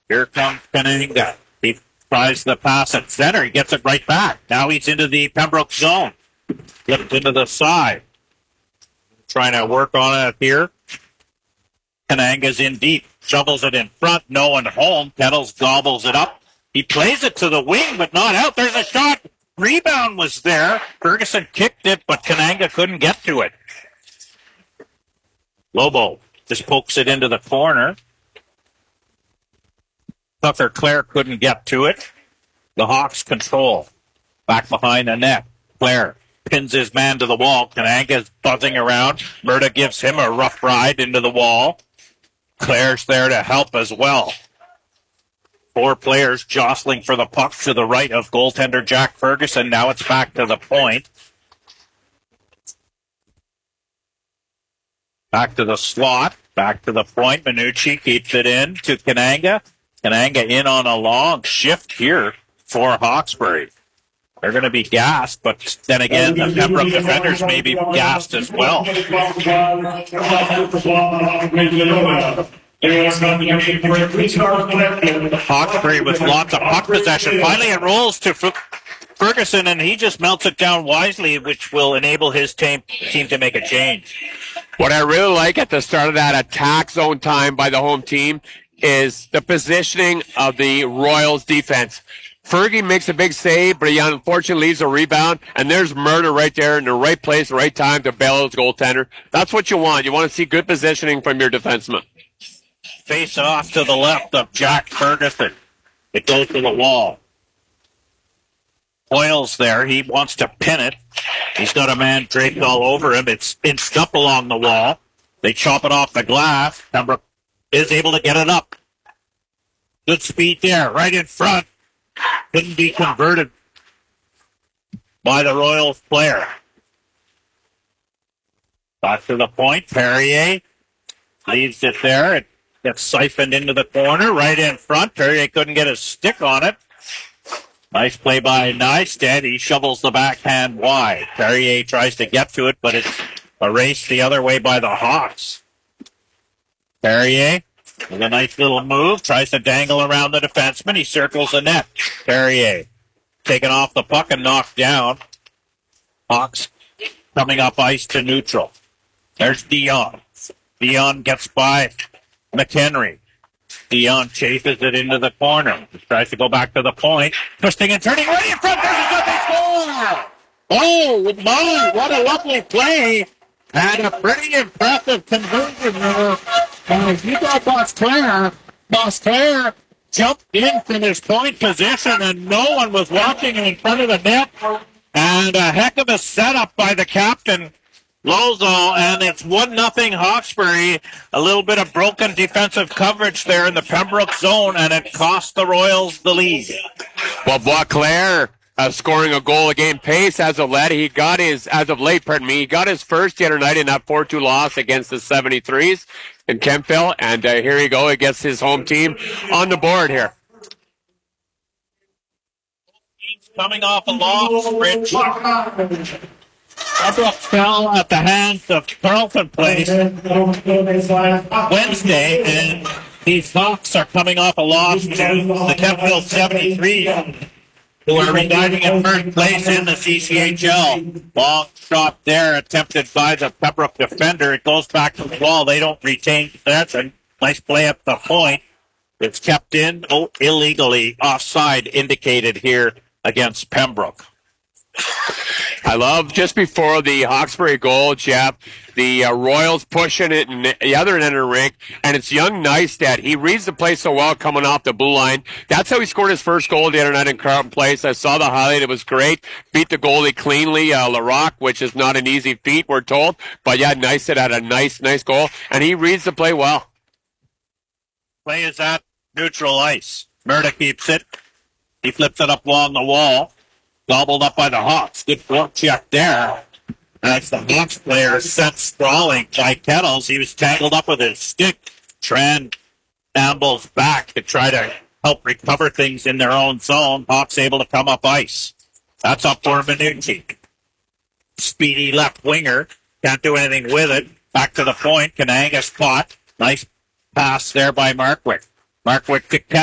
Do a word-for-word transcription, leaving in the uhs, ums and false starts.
Here comes Kananga. He tries the pass at center. He gets it right back. Now he's into the Pembroke zone. Flipped into the side. Trying to work on it here. Kananga's in deep. Shovels it in front. No one home. Kettles gobbles it up. He plays it to the wing, but not out. There's a shot. Rebound was there. Ferguson kicked it, but Kananga couldn't get to it. Lobo just pokes it into the corner. Tucker Clare couldn't get to it. The Hawks control. Back behind the net. Clare pins his man to the wall. Kananga's buzzing around. Murda gives him a rough ride into the wall. Clare's there to help as well. Four players jostling for the puck to the right of goaltender Jack Ferguson. Now it's back to the point. Back to the slot. Back to the point. Minucci keeps it in to Kananga. Kananga in on a long shift here for Hawkesbury. They're going to be gassed, but then again, the Pembroke defenders may be gassed as well. Hawkesbury with lots of puck possession. Finally, it rolls to Ferguson, and he just melts it down wisely, which will enable his team, team to make a change. What I really like at the start of that attack zone time by the home team is the positioning of the Royals defense. Fergie makes a big save, but he unfortunately leaves a rebound, and there's Murda right there in the right place, the right time to bail out his goaltender. That's what you want. You want to see good positioning from your defenseman. Face off to the left of Jack Ferguson. It goes to the wall. Hoyle's there. He wants to pin it. He's got a man draped all over him. It's inched up along the wall. They chop it off the glass. Pembroke is able to get it up. Good speed there, right in front. Couldn't be converted by the Royals player. Back to the point. Perrier leaves it there. It gets siphoned into the corner, right in front. Perrier couldn't get his stick on it. Nice play by Nystead. He shovels the backhand wide. Perrier tries to get to it, but it's erased the other way by the Hawks. Perrier with a nice little move, tries to dangle around the defenseman. He circles the net. Perrier taken off the puck and knocked down. Hawks coming up ice to neutral. There's Dion. Dion gets by McHenry. Dion chases it into the corner. Tries to go back to the point. Twisting and turning right in front. There's a good they score! Oh, my, what a lovely play. Had a pretty impressive conversion there. And you got Bosclair. Bosclair jumped in from his point position, and no one was watching him in front of the net. And a heck of a setup by the captain, Lozo, and it's one nothing Hawkesbury. A little bit of broken defensive coverage there in the Pembroke zone, and it cost the Royals the lead. Well, Boisclair uh, scoring a goal a game pace as of late. He got his, as of late, pardon me, he got his first the other night in that four two loss against the seventy-threes in Kempville, and uh, here you go. He gets his home team on the board here. Coming off a loss, Rich. Pembroke fell at the hands of Carlton Place Wednesday, and these Hawks are coming off a loss to the Kempville seventy-three, who are residing in first place in the C C H L. Long shot there, attempted by the Pembroke defender. It goes back to the wall. They don't retain possession. Nice play at the point. It's kept in oh, illegally. Offside indicated here against Pembroke. I love just before the Hawkesbury goal, Jeff, the uh, Royals pushing it in the other end of the rink, and it's young Nystead. He reads the play so well coming off the blue line. That's how he scored his first goal the other night in Carlton Place. I saw the highlight. It was great. Beat the goalie cleanly, uh, Larocque, which is not an easy feat, we're told. But yeah, Nystead had a nice, nice goal, and he reads the play well. Play is at neutral ice. Murda keeps it. He flips it up along the wall. Gobbled up by the Hawks. Good fork check there. As the Hawks player sent sprawling by Kettles. He was tangled up with his stick. Tran ambles back to try to help recover things in their own zone. Hawks able to come up ice. That's up for Minucci. Speedy left winger. Can't do anything with it. Back to the point. Kananga spot. Nice pass there by Markwick. Markwick to Kettles.